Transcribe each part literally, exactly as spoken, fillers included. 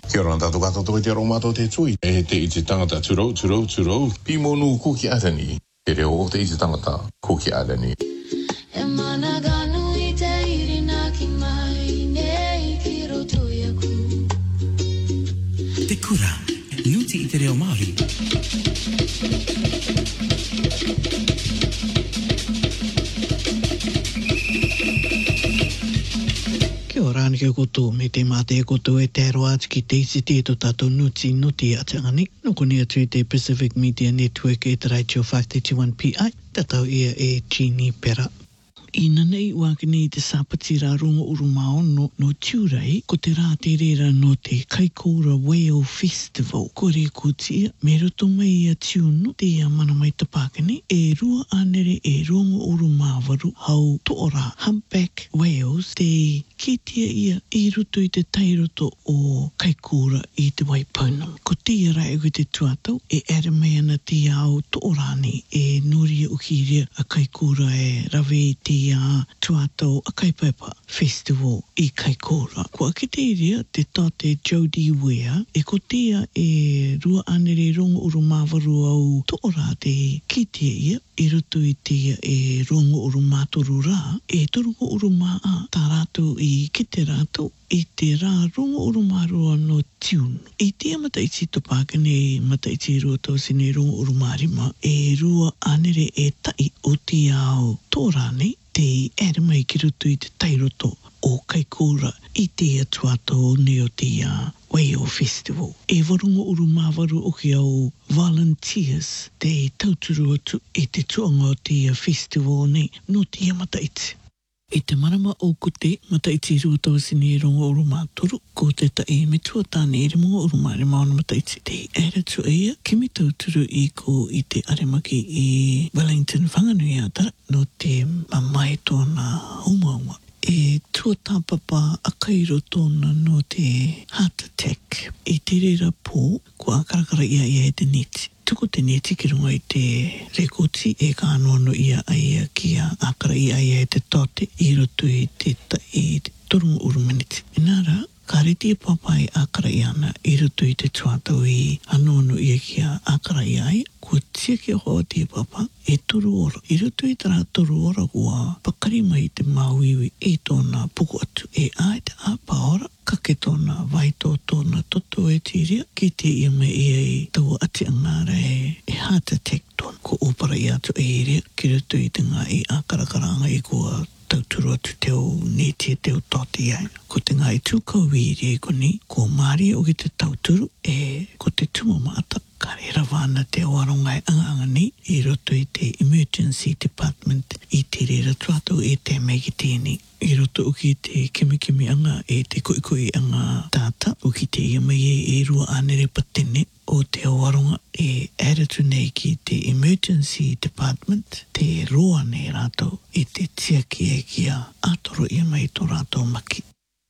Kia ora tātou katoa i te aromato te tui. E te i te tangata turou, turou, turou. Pimonu kuki arani. Te reo o te i te tangata kuki arani. E mana ganu i te irina ki mai nei ki roto i aku. Te kura, nuti i te reo Māori. Kia ora ni kia koutou me te mā te koutou e te aroa atu ki te isi te to tātou nuti noti a te angani. Noko ni atu i te Pacific Media Network e te Radio five thirty-one P I. Tatau ia e Jeannie Pera. Ina nei wakini i te sapati rā rongo uru maono no Tiurei ko te rā te rera no te Kaikoura Whale Festival. Ko re kutia me roto mai ia tiunu te ia mana mai te Pākeni e rua anere e rongo uru māwaru hau toora humpback whales te kitia ia i roto i te tairoto o Kaikoura i te Waipaunam. Ko te ia rai ko te tuatau e ere mai ana te au toorani e noria ukiria a Kaikoura e rawe i te a tuatau a Kaipaipa Festival i Kaikoura. Kua ki te iria te tate Jodie Ware e ko tia e rua anere rongo uru māwaru au toora te kitia ia i roto i tia e rongo uru mātoru rā e toruko uru maa tā rātou i ki te rātou i te rā rongo uru mārua no tiunu. I tia mataiti to Pākeni mataiti rua tausine rongo uru mārima e rua anere e tai o te ao tōrani te ere mai ki roto i te tairoto o Kaikoura i te atuato ne o te uh, Whale Festival. E warungo uru māwaru o ki au volunteers te tauturu atu i te tuanga o te uh, festival ne no te mataiti. I te marama o ko te mataiti rua tausine rongo uru mātoru, ko te tae me tuatāne ere mongo uru maare maona mataiti. Te ere tu eia, ki me tauturu i ko i te aremaki i Wellington Whanganui atara, no te mamai tōna umauma. E tuatāpapa a kairo tōna no te heart attack. I te rera pō, ko akarakara ia ia e te neti. Tuko te neti ki runga i te rekoti e ka anoano ia aia ki a akara ia ia e te tote i roto i te ta i te torunga uru miniti. Inara, ka reti e papai akara i ana i roto i te tuatau i anoano ia ki a akara ia ai. Ko tia ki hoa te papa e toru ora. I roto i tara toru ora kua pakari mai te mauiwi i tōna puku atu. E ai te apa ora. Kake tōna waito tōna toto e tiria ki te ia me ia i tau ati angara e, e heart attack tōna. Ko opara i atu e iria ki roto i te ngā i akarakaranga i kua tauturu atu teo neti e teo tōti ai. Ko te ngā i tūkauiri e koni, ko Māori o ki te tauturu e ko te tumamata. Ka rera wāna te awarongai angangani i roto i te Emergency Department i te rera tuatau e te mei ki tēnei. I roto uki te kimikimi anga e te koikoi anga tāta uki te ia mai e e rua anere patene o te awaronga e eratu nei ki te Emergency Department te roa nei rātou i te tiaki e kia atoro ia mai tō rātou maki.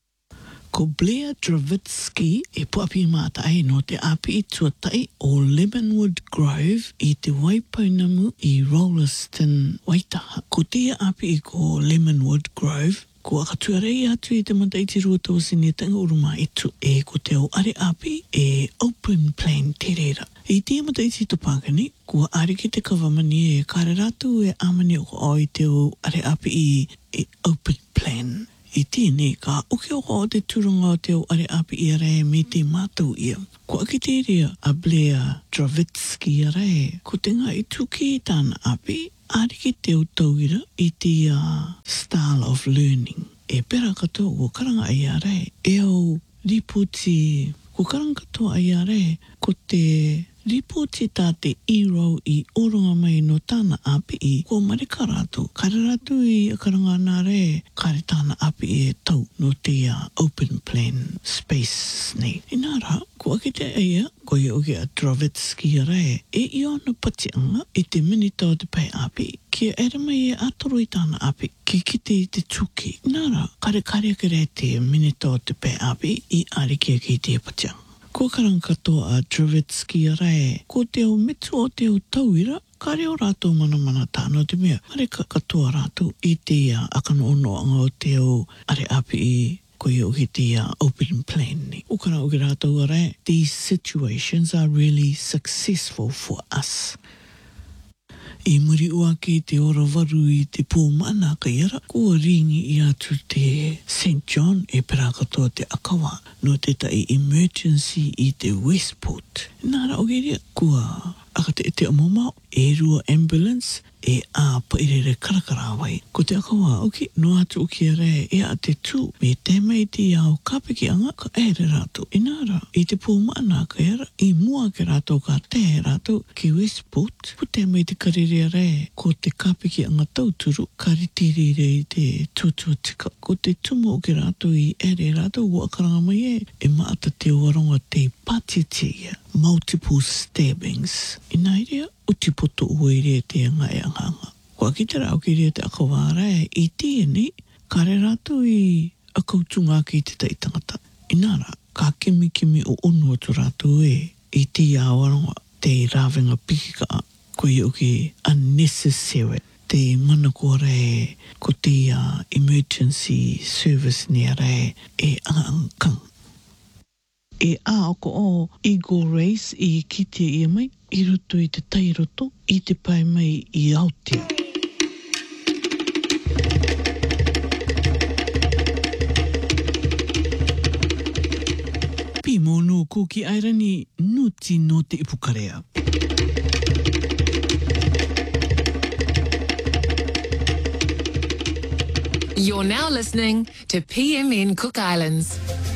Ko Blair Dravitsky e puapi māta ai no te api i tuatai o Lemonwood Grove i te Waipaunamu i Rolleston, Waitaha. Ko tia api i ko Lemonwood Grove, ko akatuarei atu i te mataiti rua tausine tanga uruma itu e ko te o are api e Open Plan te reira. I tia mataiti to Pākeni, ko are ki te kawamani e kare ratu e amani o ko ai te o are api i e Open Plan. I tēnei ka uke o o te turunga o te o are api i rei me te mātou ia. Ko aki te rea a Blair Dravitsky a rei, ko te ngā i tuki i tāna api, ariki te o tauira i te uh, style of learning. E pera katoa ko karanga ai a rei, e au ripoti, ko karanga katoa ai a rei, ko te ripoti tā te iro i oronga mai no tāna api i ko marika rātou. Kare rātou i a karanga nā re, kare tāna api e tau no te uh, Open Plan Space nei. Inara, ko ake te eia, ko i oke a Dravitsky a re, e i ona patianga i te minita o te pai api, ki ere mai e atoro i tāna api, ki kite i te tuki. Inara, kare kare kere te minita o te pai api i ariki ki te patianga. Ko karanga katoa a Dravitsky a rei, ko te o mitu o te o tauira, ka reo rātou mana mana tāno te mea. Kare ka katoa rātou i te uh, akano ono anga o te o are api i ko i o ki te uh, open plan ni. O kana o ki rātou are, these situations are really successful for us. I muri ua ki te ora waru i te pōmana ka iara, kua ringi i atu te Saint John e pera katoa te akawa no te tai emergency i te Westport. Nara o rea, kua akate e te amomao, e rua ambulance, e a pairere karakara wai. Ko te akawa, oki, no atu uki a re, e a te tū, me te mei te au kapiki anga, ka ere rātou. E nara, i te pōmana ka era, i mua ke rātou ka te rātou ki Westport, pu te mei te karere a re, ko te kapiki anga tauturu, ka ritiri re i te tūtua tika. Ko te tumo o ki rātou i ere rātou, ua karanga mai e, e maata te waronga te patitia, multiple stabbings. I nai rea, uti poto ua i rea te anga e anga anga. Kua ki te rao ki rea te akawāra e, i tia ni, ka re rātou i a kautunga ki te tai tangata. I nara, ka kimi kimi o onu atu rātou e, i tia awaronga, te rāwenga pikika, ko i o ki unnecessary. Te mana kua re, ko te uh, emergency service ni a re, e anga anga kang. E a oko o Eagle Race i kitea ia mai, i roto i te tai roto, i te pai mai i Aotea. Pi mōnu ko ki airani nuti no te ipukarea. You're now listening to P M N Cook Islands.